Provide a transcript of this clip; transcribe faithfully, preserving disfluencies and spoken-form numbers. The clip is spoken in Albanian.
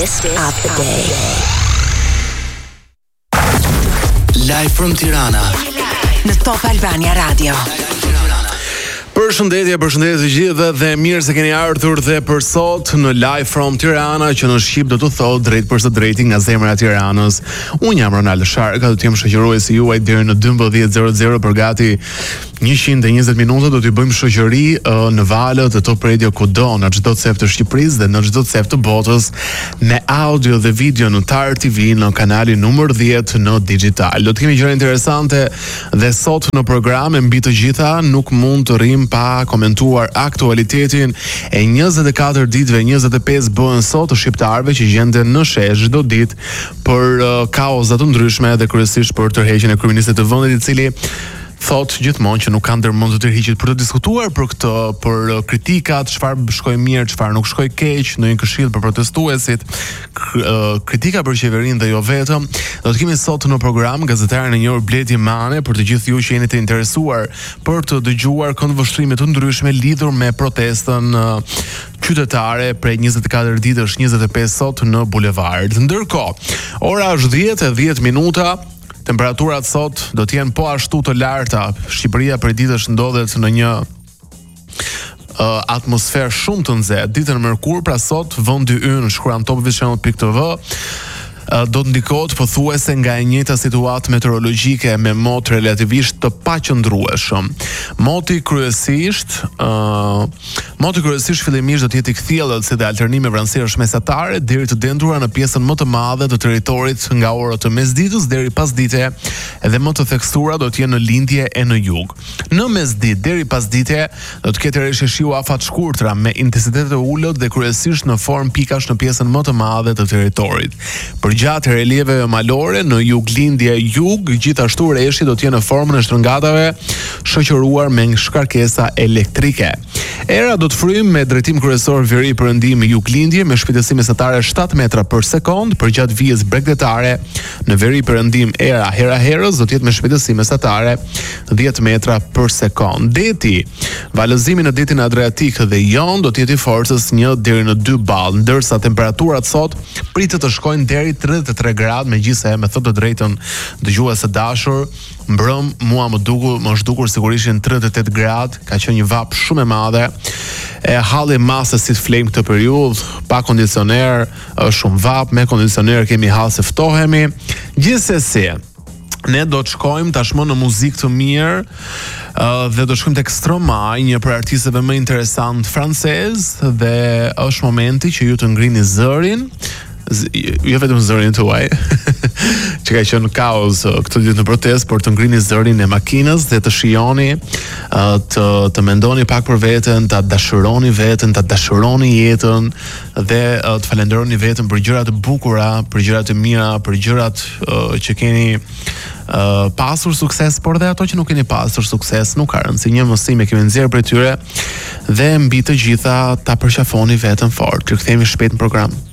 of the day. Live from Tirana Në Top Albania Radio. Përshëndetje, përshëndetje të gjithëve dhe mirë se keni ardhur dhe për sot në Live from Tirana, që në shqip do të thotë drejt për së drejti nga zemra e Tiranës. Unë jam Ronaldo Sharka, do të jem shoqëruesi juaj deri në dymbëdhjetë e zero për gati njëqind e njëzet minuta. Do t'ju bëjmë shoqëri uh, në valët e Top Radio kudo në çdo cep të Shqipërisë dhe në çdo cep të botës me audio dhe video në Tar T V në kanalin numër dhjetë në digital. Do të kemi gjëra interesante dhe sot në program e mbi të gjitha nuk mund të rrim pa komentuar aktualitetin e njëzet e katër ditëve, njëzet e pesë bëhen sot të shqiptarëve që gjenden në shesh çdo ditë për uh, kauza të ndryshme dhe kryesisht për tërheqjen e kryeministit të vendit, i cili thot gjithmonë që nuk kanë ndërmend të tërhiqet për të diskutuar për këtë, për kritikat, çfarë shkoi mirë, çfarë nuk shkoi keq, në një këshill për protestuesit, kritika për qeverinë dhe jo vetëm. Do të kemi sot në program gazetaren e njohur Bledi Mane për të gjithë ju që jeni të interesuar për të dëgjuar këndvështrime të ndryshme lidhur me protestën qytetare prej njëzet e katër ditësh, njëzet e pesë sot në bulevard. Ndërkohë, ora është dhjetë e dhjetë minuta. Temperaturat sot do të jenë po ashtu të larta. Shqipëria për ditësh ndodhet në një uh, atmosferë shumë të nxehtë. Ditën e mërkurë, pra sot vendi ynë shkruan top vision dot t v do të ndikohet pothuajse nga e njëjta situatë meteorologjike me mot relativisht të paqëndrueshëm. Moti kryesisht, uh, moti kryesisht fillimisht do të jetë i kthjellët si dhe alternime vranësirash mesatare deri të dentura në pjesën më të madhe të territorit nga ora të mesditës deri pasdite, edhe më të theksura do të jenë në lindje e në jug. Në mesditë deri pasdite do të ketë rreshë shiu afat shkurtra me intensitet të ulët dhe kryesisht në formë pikash në pjesën më të madhe të territorit. Për gjatë relieveve malore në jug lindje jug, gjithashtu reshi do të jenë në formën e shtrëngatave shoqëruar me shkarkesa elektrike. Era do të frymë me drejtim kryesor veri perëndim jug lindje me shpejtësi mesatare shtat metra për sekond, për gjatë vijës bregdetare në veri perëndim era hera herës do të jetë me shpejtësi mesatare dhjetë metra për sekond. Deti, valëzimi në detin Adriatik dhe Jon do të jetë i forcës një deri në dy ball, ndërsa temperaturat sot pritet të shkojnë deri tridhjetë e tre gradë, megjithëse me thotë të drejtën dëgjues së dashur, mbrëm mua më dukur, më është dukur sigurisht tridhjetë e tetë gradë, ka qenë një vap shumë e madhe. E halli masës si të flejmë këtë periudhë, pa kondicioner, është shumë vap, me kondicioner kemi hall se ftohemi. Gjithsesi, ne do të shkojmë tashmë në muzikë të mirë uh, dhe do të shkojmë tek Stromae, një prej artistëve më interesant francez, dhe është momenti që ju të ngrini zërin, jo vetëm zërin tuaj, që ka qenë kaos këtë ditë në protest, por të ngrini zërin e makinës dhe të shijoni, të, të mendoni pak për veten, të dashuroni veten, të dashuroni jetën dhe të falenderoni veten për gjërat të bukura, për gjërat të mira, për gjërat uh, që keni uh, pasur sukses, por dhe ato që nuk keni pasur sukses, nuk ka rëndësi, një mësim e kemi nxjerrë prej tyre dhe mbi të gjitha ta përqafoni veten fort. Ju kthehemi shpejt në program.